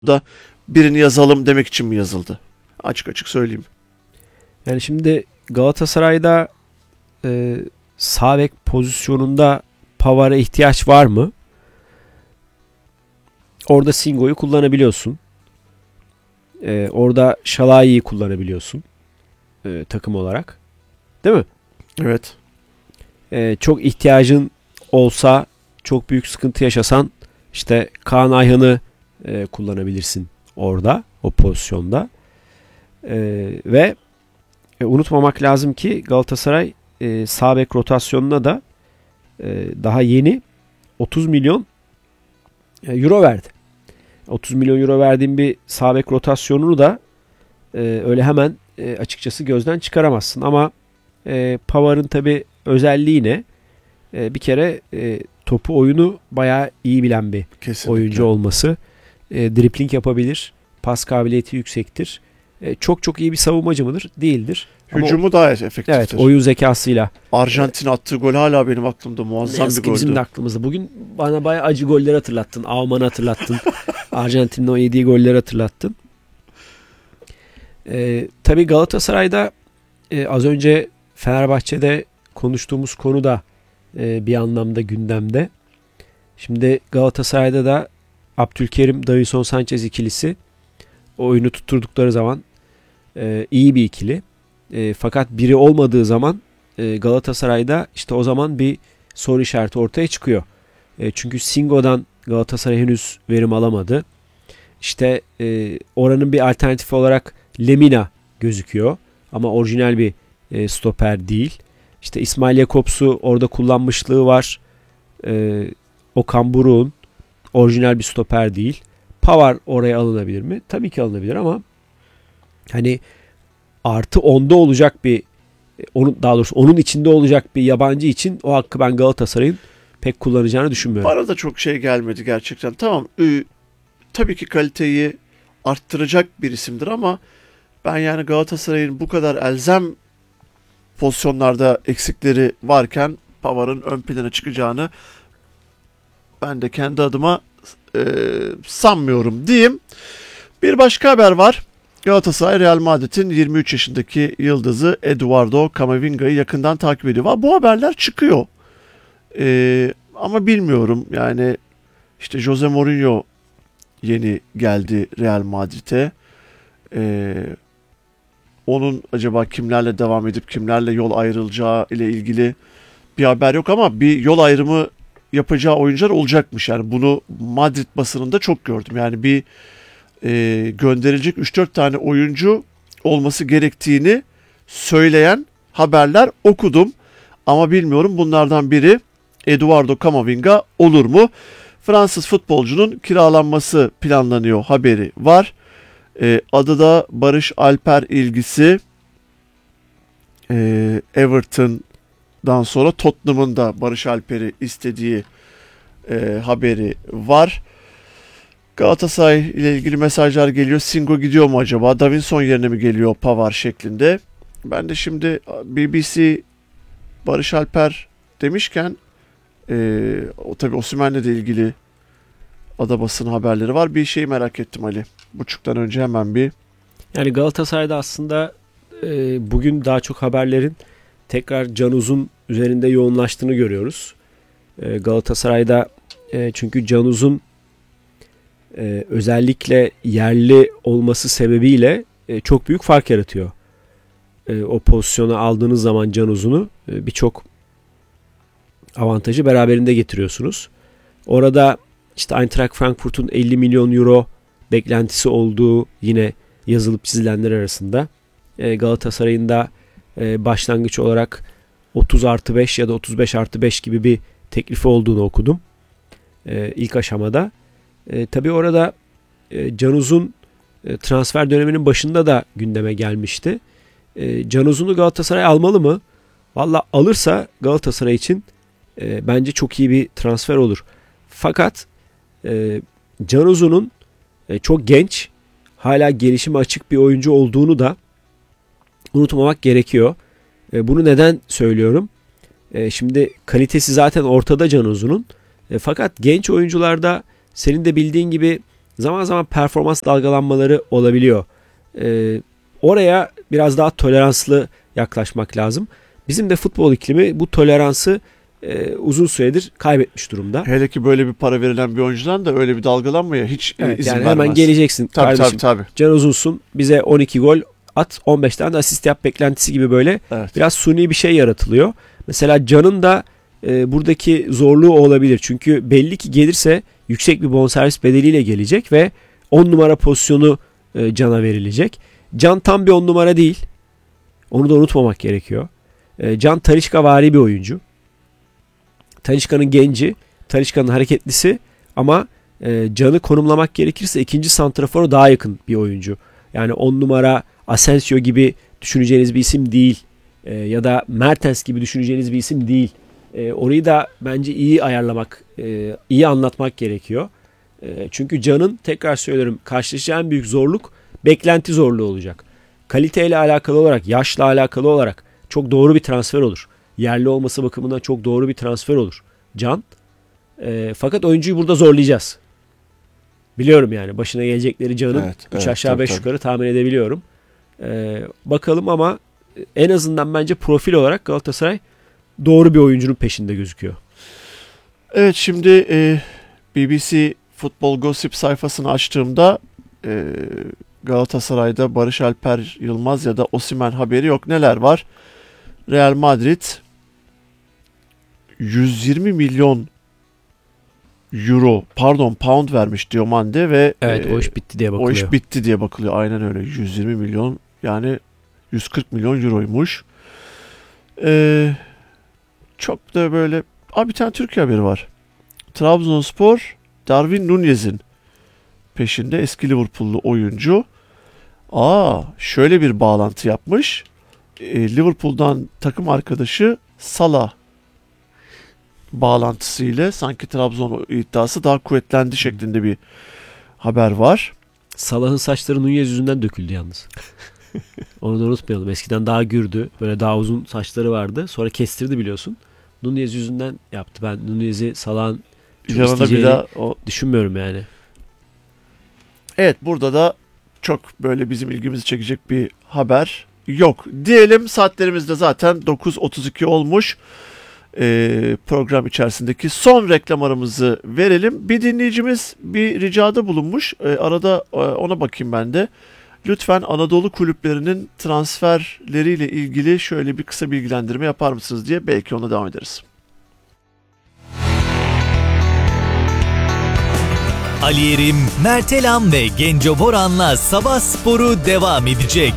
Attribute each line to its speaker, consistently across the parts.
Speaker 1: da birini yazalım demek için mi yazıldı? Açık açık söyleyeyim.
Speaker 2: Yani şimdi Galatasaray'da sağ bek pozisyonunda Pavar'a ihtiyaç var mı? Orada Singo'yu kullanabiliyorsun. Orada Şalai'yi kullanabiliyorsun. Takım olarak. Değil mi?
Speaker 1: Evet.
Speaker 2: Çok ihtiyacın olsa, çok büyük sıkıntı yaşasan işte Kaan Ayhan'ı kullanabilirsin orada, o pozisyonda. Ve unutmamak lazım ki Galatasaray sağ bek rotasyonuna da daha yeni 30 milyon euro verdi. 30 milyon euro verdiğin bir sağ bek rotasyonunu da öyle hemen açıkçası gözden çıkaramazsın. Ama Pavar'ın tabi özelliği ne? Bir kere topu oyunu bayağı iyi bilen bir
Speaker 1: Kesinlikle.
Speaker 2: oyuncu olması. Dripling yapabilir. Pas kabiliyeti yüksektir. Çok çok iyi bir savunmacı mıdır? Değildir.
Speaker 1: Hücumu daha efektiftir.
Speaker 2: Evet, oyun zekasıyla.
Speaker 1: Arjantin attığı gol hala benim aklımda. Muazzam bir goldü.
Speaker 2: Bizim de aklımızda. Bugün bana bayağı acı goller hatırlattın. Alman'ı hatırlattın. Arjantin'in o yediği golleri hatırlattın. Tabii Galatasaray'da az önce Fenerbahçe'de konuştuğumuz konu da bir anlamda gündemde. Şimdi Galatasaray'da da Abdülkerim, Davinson Sanchez ikilisi oyunu tutturdukları zaman iyi bir ikili. Fakat biri olmadığı zaman Galatasaray'da işte o zaman bir soru işareti ortaya çıkıyor. Çünkü Singo'dan Galatasaray henüz verim alamadı. İşte oranın bir alternatifi olarak Lemina gözüküyor. Ama orijinal bir stoper değil. İşte İsmail Jakobs'u orada kullanmışlığı var. Okan Buruk'un orijinal bir stoper değil. Pavar oraya alınabilir mi? Tabii ki alınabilir ama hani artı 10'da olacak bir daha doğrusu onun içinde olacak bir yabancı için o hakkı ben Galatasaray'ın pek kullanacağını düşünmüyorum.
Speaker 1: Bana da çok şey gelmedi gerçekten. Tamam, tabii ki kaliteyi arttıracak bir isimdir ama ben yani Galatasaray'ın bu kadar elzem pozisyonlarda eksikleri varken Pavar'ın ön plana çıkacağını ben de kendi adıma sanmıyorum diyeyim. Bir başka haber var. Galatasaray Real Madrid'in 23 yaşındaki yıldızı Eduardo Camavinga'yı yakından takip ediyor. Bu haberler çıkıyor. Ama bilmiyorum yani işte Jose Mourinho yeni geldi Real Madrid'e. Onun acaba kimlerle devam edip kimlerle yol ayrılacağı ile ilgili bir haber yok ama bir yol ayrımı yapacağı oyuncular olacakmış. Yani bunu Madrid basınında çok gördüm. Yani bir gönderilecek 3-4 tane oyuncu olması gerektiğini söyleyen haberler okudum. Ama bilmiyorum bunlardan biri Eduardo Camavinga olur mu? Fransız futbolcunun kiralanması planlanıyor haberi var. Adı da Barış Alper ilgisi. Everton'dan sonra Tottenham'ın da Barış Alper'i istediği haberi var. Galatasaray ile ilgili mesajlar geliyor. Singo gidiyor mu acaba? Davinson yerine mi geliyor Pavar şeklinde? Ben de şimdi BBC Barış Alper demişken tabii Osimhen'le de ilgili ada basın haberleri var. Bir şey merak ettim Ali. Buçuktan önce hemen bir.
Speaker 2: Yani Galatasaray'da aslında bugün daha çok haberlerin tekrar Can Uzun üzerinde yoğunlaştığını görüyoruz. Galatasaray'da çünkü Can Uzun özellikle yerli olması sebebiyle çok büyük fark yaratıyor. O pozisyona aldığınız zaman Can Uzun'u birçok avantajı beraberinde getiriyorsunuz. Orada işte Eintracht Frankfurt'un 50 milyon euro beklentisi olduğu yine yazılıp çizilenler arasında. Galatasaray'ın da başlangıç olarak 30+5 ya da 35+5 gibi bir teklifi olduğunu okudum. İlk aşamada. Tabii orada Can Uzun transfer döneminin başında da gündeme gelmişti. Can Uzun'u Galatasaray almalı mı? Valla alırsa Galatasaray için bence çok iyi bir transfer olur. Fakat Can Uzun'un çok genç, hala gelişime açık bir oyuncu olduğunu da unutmamak gerekiyor. Bunu neden söylüyorum? Şimdi kalitesi zaten ortada Can Uzun'un. Fakat genç oyuncularda senin de bildiğin gibi zaman zaman performans dalgalanmaları olabiliyor. Oraya biraz daha toleranslı yaklaşmak lazım. Bizim de futbol iklimi bu toleransı uzun süredir kaybetmiş durumda.
Speaker 1: Hele ki böyle bir para verilen bir oyuncudan da öyle bir dalgalanmaya hiç izin
Speaker 2: yani
Speaker 1: vermez.
Speaker 2: hemen geleceksin kardeşim.
Speaker 1: Tabii.
Speaker 2: Can Uzunsun, bize 12 gol at, 15 tane de asist yap beklentisi gibi böyle
Speaker 1: Evet.
Speaker 2: biraz suni bir şey yaratılıyor. Mesela Can'ın da buradaki zorluğu olabilir. Çünkü belli ki gelirse yüksek bir bonservis bedeliyle gelecek ve 10 numara pozisyonu Can'a verilecek. Can tam bir 10 numara değil. Onu da unutmamak gerekiyor. Can Talisca-vari bir oyuncu. Talisca'nın genci, Talisca'nın hareketlisi ama Can'ı konumlamak gerekirse ikinci santrafora daha yakın bir oyuncu. Yani 10 numara Asensio gibi düşüneceğiniz bir isim değil. Ya da Mertens gibi düşüneceğiniz bir isim değil. Orayı da bence iyi ayarlamak, iyi anlatmak gerekiyor. Çünkü Can'ın, tekrar söylüyorum, karşılaşacağı en büyük zorluk beklenti zorluğu olacak. Kaliteyle alakalı olarak, yaşla alakalı olarak çok doğru bir transfer olur. Yerli olması bakımından çok doğru bir transfer olur Can. Fakat oyuncuyu burada zorlayacağız. Biliyorum yani başına gelecekleri Can'ın 3 aşağı 5 yukarı tahmin edebiliyorum. Bakalım ama en azından bence profil olarak Galatasaray doğru bir oyuncunun peşinde gözüküyor.
Speaker 1: Evet, şimdi BBC Futbol Gossip sayfasını açtığımda Galatasaray'da Barış Alper Yılmaz ya da Osimhen haberi yok. Neler var? Real Madrid 120 milyon pound vermiş Diomande ve
Speaker 2: evet, o iş bitti diye bakılıyor.
Speaker 1: O iş bitti diye bakılıyor. Aynen öyle. 120 milyon yani 140 milyon euroymuş. Çok da böyle bir tane Türkiye haberi var. Trabzonspor Darwin Nunez'in peşinde, eski Liverpool'lu oyuncu. Şöyle bir bağlantı yapmış. Liverpool'dan takım arkadaşı Salah bağlantısıyla sanki Trabzon iddiası daha kuvvetlendi şeklinde bir haber var.
Speaker 2: Salah'ın saçları Nunez yüzünden döküldü yalnız. Onu da unutmayalım. Eskiden daha gürdü. Böyle daha uzun saçları vardı. Sonra kestirdi biliyorsun. Nunez yüzünden yaptı. Ben Nunez'i Salah'ın isteyeceğini düşünmüyorum yani.
Speaker 1: Evet, burada da çok böyle bizim ilgimizi çekecek bir haber yok. Diyelim, saatlerimizde zaten 9.32 olmuş. Program içerisindeki son reklam aramızı verelim. Bir dinleyicimiz bir ricada bulunmuş. Arada ona bakayım ben de. Lütfen Anadolu kulüplerinin transferleriyle ilgili şöyle bir kısa bilgilendirme yapar mısınız diye, belki ona devam ederiz.
Speaker 3: Ali Yerim, Mert Elam ve Genco Boran'la Sabah Sporu devam edecek.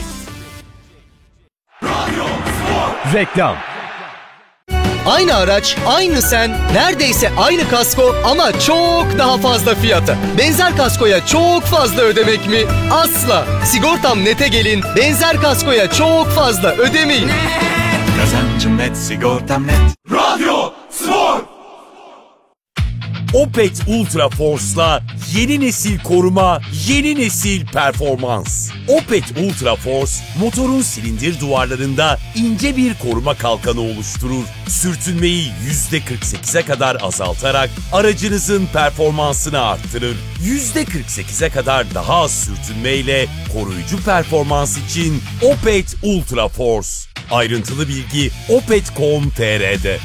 Speaker 4: Reklam.
Speaker 5: Aynı araç, aynı sen, neredeyse aynı kasko ama çok daha fazla fiyata. Benzer kaskoya çok fazla ödemek mi? Asla. Sigortam Net'e gelin, benzer kaskoya çok fazla ödemeyin.
Speaker 4: Kazancım net, sigortam net. Radyo Spor. Opet Ultra Force'la yeni nesil koruma, yeni nesil performans. Opet Ultra Force, motorun silindir duvarlarında ince bir koruma kalkanı oluşturur. Sürtünmeyi %48'e kadar azaltarak aracınızın performansını arttırır. %48'e kadar daha az sürtünmeyle koruyucu performans için Opet Ultra Force. Ayrıntılı bilgi opet.com.tr'de.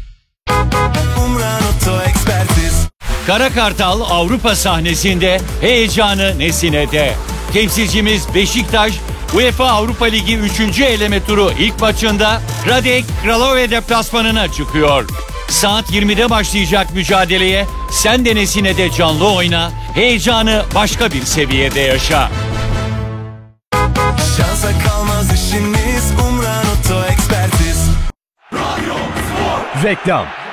Speaker 6: Kara Kartal Avrupa sahnesinde, heyecanı Nesine'de. Temsilcimiz Beşiktaş, UEFA Avrupa Ligi 3. eleme turu ilk maçında Radek Kralove deplasmanına çıkıyor. Saat 20'de başlayacak mücadeleye sen de Nesine'de canlı oyna, heyecanı başka bir seviyede yaşa.
Speaker 7: Şansa kalmaz işimiz, Umran Oto Ekspertiz.
Speaker 4: Reklam.